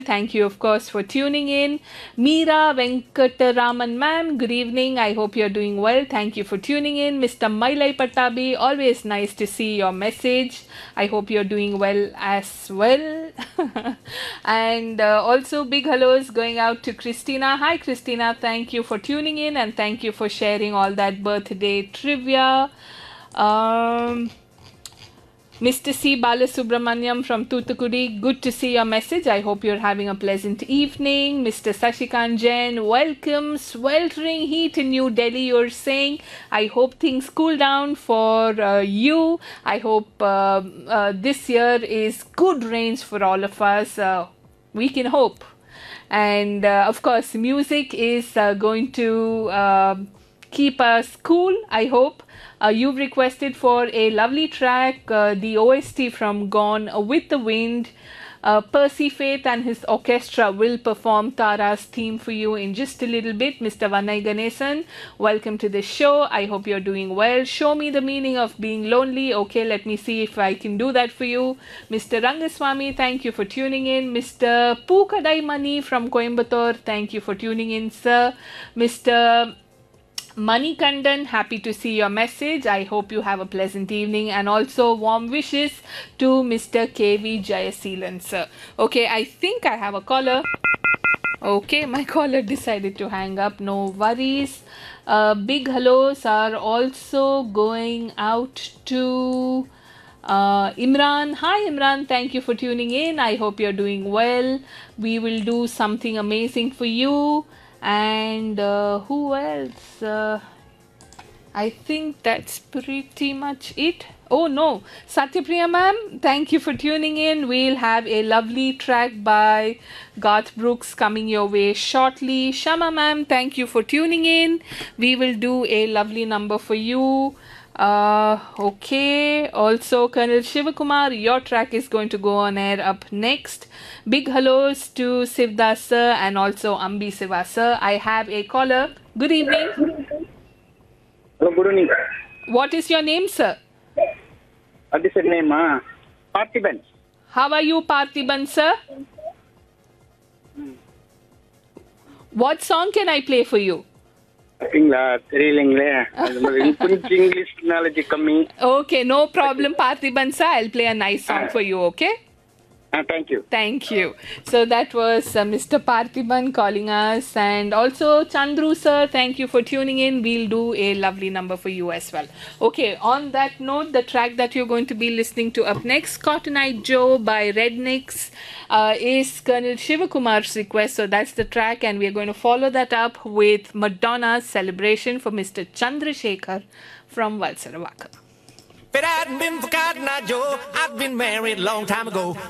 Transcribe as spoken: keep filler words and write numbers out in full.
Thank you, of course, for tuning in. Meera Venkataraman, ma'am, good evening. I hope you're doing well. Thank you for tuning in. Mister Mailai Pattabi, always nice to see your message. I hope you're doing well as well. and uh, also, big hellos going out to Christina. Hi, Christina. Thank you for tuning in and thank you for sharing all that birthday trivia. Um, Mister C. Balasubramanyam from Thoothukudi, good to see your message. I hope you're having a pleasant evening. Mister Sashikant Jain, welcome. Sweltering heat in New Delhi, you're saying. I hope things cool down for uh, you. I hope uh, uh, this year is good rains for all of us. Uh, we can hope. And uh, of course, music is uh, going to uh, keep us cool, I hope. Uh, you've requested for a lovely track, uh, the O S T from Gone with the Wind. Uh, Percy Faith and his orchestra will perform Tara's theme for you in just a little bit. Mister Vanai Ganesan, welcome to the show. I hope you're doing well. Show me the meaning of being lonely. Okay, let me see if I can do that for you. Mister Rangaswamy, thank you for tuning in. Mister Pukadai Mani from Coimbatore, thank you for tuning in, sir. Mister Mani Kandan, happy to see your message. I hope you have a pleasant evening and also warm wishes to Mister K V Jayaseelan, sir. Okay, I think I have a caller. Okay, my caller decided to hang up. No worries. Uh, big hellos are also going out to uh, Imran. Hi Imran, thank you for tuning in. I hope you're doing well. We will do something amazing for you. And uh, who else? Uh, I think that's pretty much it. Oh no, Satyapriya ma'am, thank you for tuning in. We'll have a lovely track by Garth Brooks coming your way shortly. Shama ma'am, thank you for tuning in. We will do a lovely number for you. Uh, okay, also Colonel Shivakumar, your track is going to go on air up next. Big hellos to Sivdas sir and also Ambi Siva sir. I have a caller. Good evening. Hello, good evening. What is your name, sir? What is your name? Uh, Parthiban. How are you, Parthiban sir? What song can I play for you? English knowledge coming. Okay, no problem, Parthiban sir. I'll play a nice song for you, okay? Uh, thank you. Thank you. So that was uh, Mister Parthiban calling us, and also Chandru sir, thank you for tuning in. We'll do a lovely number for you as well. Okay, on that note, the track that you're going to be listening to up next, Cotton Eye Joe by Rednecks, uh, is Colonel Shivakumar's request. So that's the track, and we're going to follow that up with Madonna's Celebration for Mister Chandrasekhar from Valsaravaka. If it hadn't been for Cotton Eye Joe, I'd been married a long time ago.